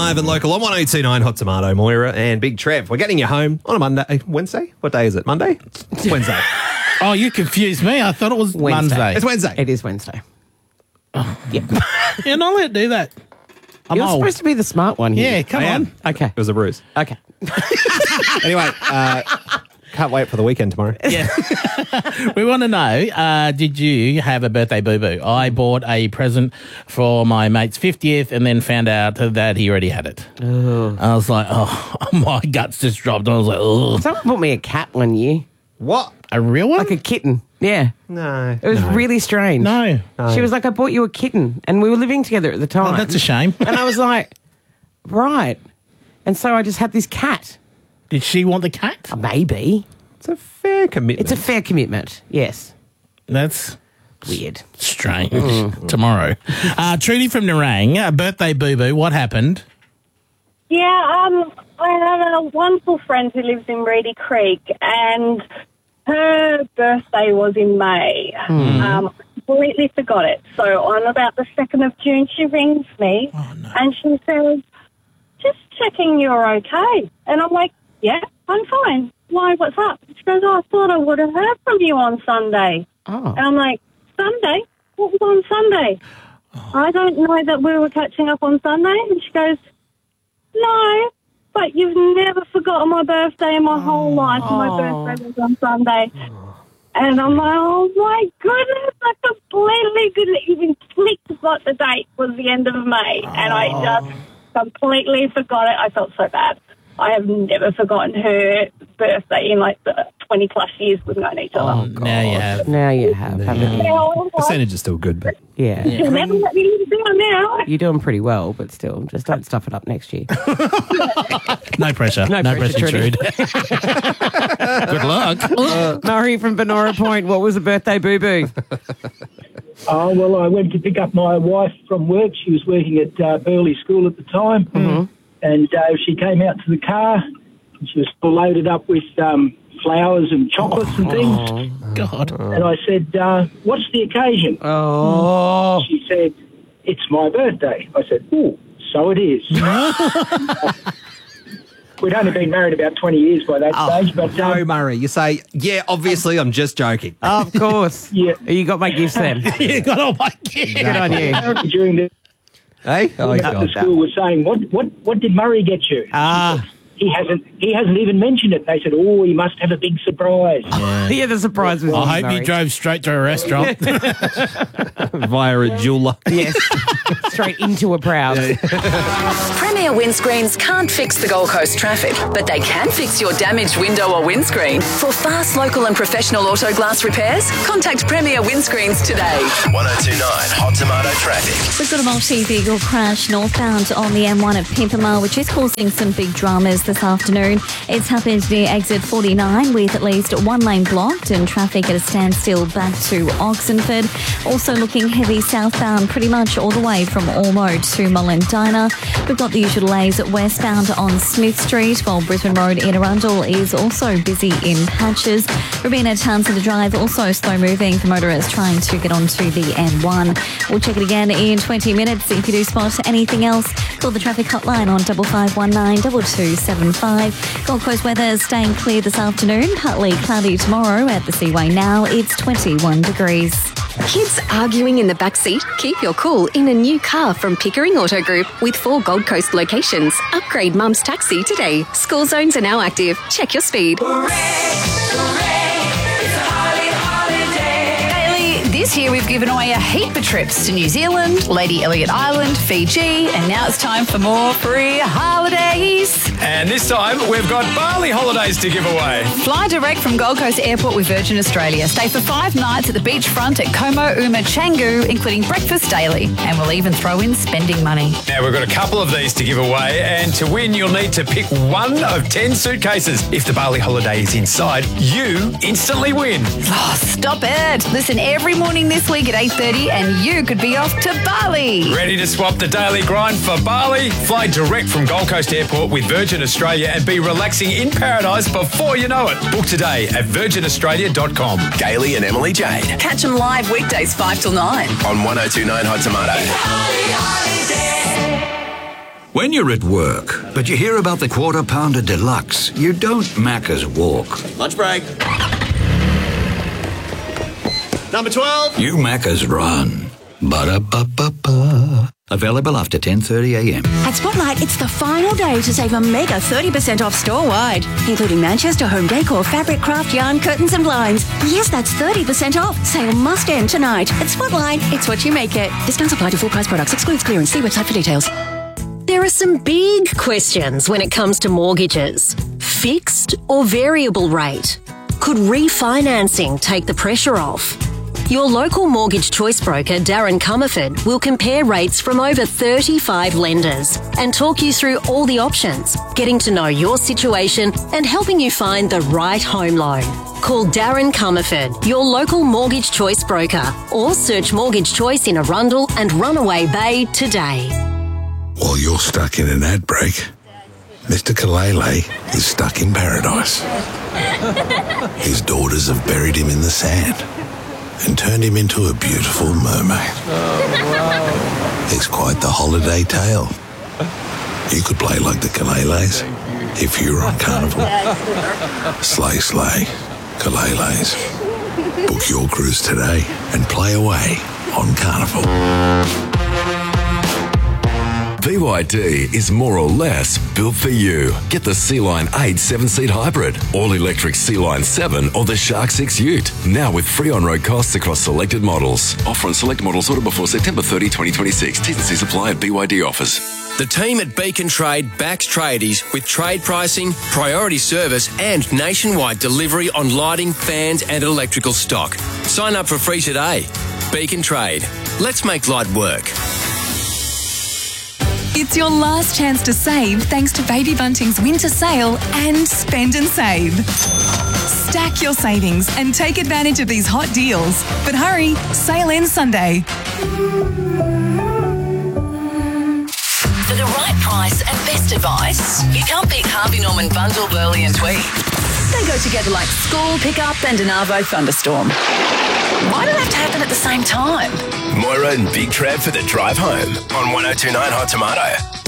live and local on 1029 Hot Tomato, Moira and Big Trev. We're getting you home on a Monday. Wednesday? What day is it? Monday? It's Wednesday. Oh, you confused me. I thought it was Wednesday. It's Wednesday. It is Wednesday. You're not allowed to do that. You're supposed to be the smart one here. Yeah, come on. Okay. It was a ruse. Okay. Anyway, can't wait for the weekend tomorrow. Yeah. We want to know, did you have a birthday boo-boo? I bought a present for my mate's 50th and then found out that he already had it. Oh. I was like, my guts just dropped. I was like, oh. Someone bought me a cat one year. What? A real one? Like a kitten. Yeah. No. It was really strange. No. She was like, I bought you a kitten. And we were living together at the time. Oh, that's a shame. And I was like, right. And so I just had this cat. Did she want the cat? Maybe. It's a fair commitment. It's a fair commitment. Yes. That's weird. Strange. Tomorrow. Trudy from Nerang, birthday boo-boo, what happened? Yeah, I have a wonderful friend who lives in Reedy Creek, and her birthday was in May. Completely forgot it. So on about the 2nd of June, she rings me and she says, just checking you're okay. And I'm like, yeah, I'm fine. Why, what's up? She goes, I thought I would have heard from you on Sunday. Oh. And I'm like, Sunday? What was on Sunday? I don't know that we were catching up on Sunday. And she goes, no, but you've never forgotten my birthday in my whole life. My birthday was on Sunday. And I'm like, oh, my goodness, I completely couldn't even click what the date was the end of May. And I just completely forgot it. I felt so bad. I have never forgotten her birthday in like the 20-plus years we've known each other. Oh, now you have. Now you have, haven't you? Percentage is still good, but Yeah. You'll never let me live down now. You're doing pretty well, but still, just don't stuff it up next year. No pressure. No pressure, Trude. Good luck. Murray from Benora Point, what was a birthday boo-boo? Oh, well, I went to pick up my wife from work. She was working at Burley School at the time. Mm-hmm. And she came out to the car and she was loaded up with flowers and chocolates and things. God. And I said, what's the occasion? Oh. She said, it's my birthday. I said, oh, so it is. We'd only been married about 20 years by that stage. But no, Murray, you say, yeah, obviously I'm just joking. Of course. Yeah. You got my gifts then. You got all my gifts. Good on you. during the Hey? Oh, he's the got school was saying, what did Murray get you? He hasn't even mentioned it. They said, oh, he must have a big surprise. Yeah, the surprise was I hope Murray. you drove straight to a restaurant. via a jeweler. Yes. Straight into a proud. Premier Windscreens can't fix the Gold Coast traffic, but they can fix your damaged window or windscreen. For fast, local and professional auto glass repairs, contact Premier Windscreens today. 1029 Hot Tomato Traffic. We've got a multi-vehicle crash northbound on the M1 at Pimpama, which is causing some big dramas this afternoon. It's happened near exit 49 with at least one lane blocked and traffic at a standstill back to Oxenford. Also looking heavy southbound pretty much all the way from Ormo to Mullendina. We've got the usual delays westbound on Smith Street, while Brisbane Road in Arundel is also busy in patches. Robina Townsend Drive also slow moving for motorists trying to get onto the M1. We'll check it again in 20 minutes. If you do spot anything else, call the traffic hotline on 5519 2275. Gold Coast weather staying clear this afternoon, partly cloudy tomorrow at the Seaway now. It's 21 degrees. Kids arguing in the backseat? Keep your cool in a new car from Pickering Auto Group with 4 Gold Coast locations. Upgrade Mum's Taxi today. School zones are now active. Check your speed. This year we've given away a heap of trips to New Zealand, Lady Elliot Island, Fiji, and now it's time for more free holidays. And this time we've got Bali holidays to give away. Fly direct from Gold Coast Airport with Virgin Australia. Stay for 5 nights at the beachfront at Como Uma Canggu, including breakfast daily. And we'll even throw in spending money. Now we've got a couple of these to give away, and to win you'll need to pick one of 10 suitcases. If the Bali holiday is inside, you instantly win. Oh, stop it. Listen every morning this week at 8:30 and you could be off to Bali. Ready to swap the daily grind for Bali? Fly direct from Gold Coast Airport with Virgin Australia and be relaxing in paradise before you know it. Book today at virginaustralia.com. Gailey and Emily Jade. Catch them live weekdays 5 till 9. On 1029 Hot Tomato. When you're at work, but you hear about the Quarter Pounder Deluxe, you don't Macca's walk. Lunch break. Number 12. You Macca's run. Ba-da-ba-ba-ba. Available after 10:30am. At Spotlight, it's the final day to save a mega 30% off store-wide, including Manchester home decor, fabric, craft, yarn, curtains and blinds. Yes, that's 30% off. Sale must end tonight. At Spotlight, it's what you make it. Discounts apply to full price products. Excludes clearance. See website for details. There are some big questions when it comes to mortgages. Fixed or variable rate? Could refinancing take the pressure off? Your local mortgage choice broker, Darren Comerford, will compare rates from over 35 lenders and talk you through all the options, getting to know your situation and helping you find the right home loan. Call Darren Comerford, your local mortgage choice broker, or search Mortgage Choice in Arundel and Runaway Bay today. While you're stuck in an ad break, Mr. Kalele is stuck in paradise. His daughters have buried him in the sand and turned him into a beautiful mermaid. It's quite the holiday tale. You could play like the Kaleles if you were on Carnival. Slay, slay, Kaleles. Book your cruise today and play away on Carnival. BYD is more or less built for you. Get the Sea-Line 8 7-seat hybrid, all-electric Sea-Line 7 or the Shark 6 Ute. Now with free on-road costs across selected models. Offer on select models order before September 30, 2026. T's and C's apply at BYD offers. The team at Beacon Trade backs tradies with trade pricing, priority service and nationwide delivery on lighting, fans and electrical stock. Sign up for free today. Beacon Trade. Let's make light work. It's your last chance to save thanks to Baby Bunting's winter sale and Spend and Save. Stack your savings and take advantage of these hot deals. But hurry, sale ends Sunday. For the right price and best advice, you can't beat Harvey Norman Bundle, Burley and Tweed. They go together like school pickup and an Arvo thunderstorm. Why do they have to happen at the same time? Moira and Big Trev for the drive home on 102.9 Hot Tomato.